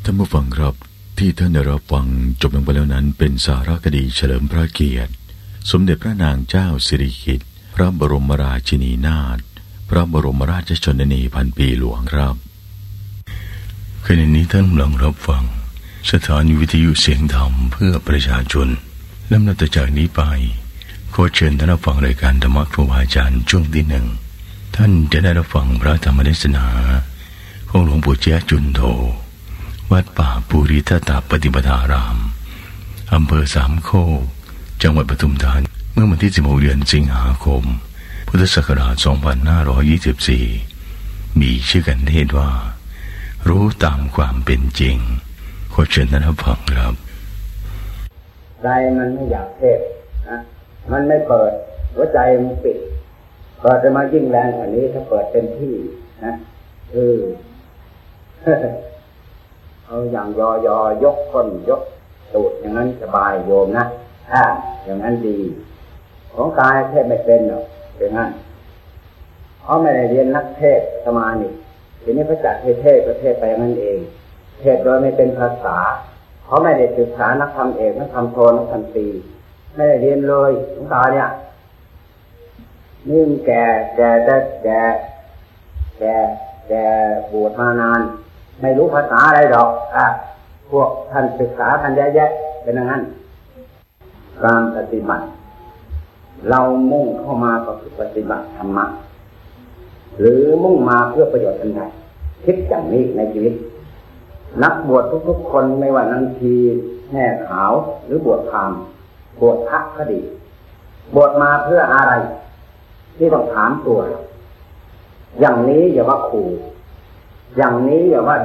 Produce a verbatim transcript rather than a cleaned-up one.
ท่านผู้ฟังครับที่ท่านได้รับฟังจบลงไปแล้วนั้นเป็นสารคดีเฉลิมพระเกียรติสมเด็จพระนางเจ้าสิริกิติ์พระบรมราชินีนาถพระบรมราชชนนีพันปีหลวงครับขณะนี้ท่านกำลังรับฟังสถานีวิทยุเสียงธรรมเพื่อประชาชนลำดับจากนี้ไปขอเชิญท่านรับฟังรายการธรรมะครูบาอาจารย์ช่วงที่หนึ่งท่านจะได้รับฟังพระธรรมเทศนาของหลวงปู่เจ้าจุนโธวัดป่าปุริทัตตปฏิปทารามอำเภอสามโคกจังหวัดปทุมธานีเมื่อวันที่สิบหกเดือนสิงหาคมพุทธศักราชสองพันห้าร้อยยี่สิบสี่มีชื่อกันเทศว่ารู้ตามความเป็นจริงขอเชิญท่านรับฟังครับใจมันไม่อยากเทศนะมันไม่เปิดหัวใจมันปิดเปิดจะมายิ่งแรงกว่านี้ถ้าเปิดเต็มที่นะคือ เอาอย่างยอยอยกก้นยกตูดอย่างนั้นสบายโยมนะถ้าอย่างนั้นดีของกายเทศไม่เป็นหรอกอย่างนั้นเพราะไม่ได้เรียนนักเทศสมานิทีนี้พระจักรเทศประเทศไปอย่างนั้นเองเทศโดยไม่เป็นภาษาเพราะไม่ได้ศึกษานักธรรมเอกนักธรรมโทนักธรรมตรีไม่ได้เรียนเลยของตาเนี่ยนี่มันแก่แก่แต่แก่แก่แก่บวชมานานไม่รู้ภาษาอะไรหรอกอ่ะพวกท่านศึกษาท่านแยะๆเป็นอย่างนั้นการปฏิบัติเรามุ่งเข้ามาก็คือปฏิบัติธรรมะหรือมุ่งมาเพื่อประโยชน์ทันใดคิดอย่างนี้ในชีวิตนักบวชทุกๆคนไม่ว่านันทีแห่ขาวหรือบวชพราหมณ์บวชพระก็ดีบวชมาเพื่ออะไรที่ต้องถามตัวอย่างนี้อย่าว่าขู่อย่างนี้อย่าว่า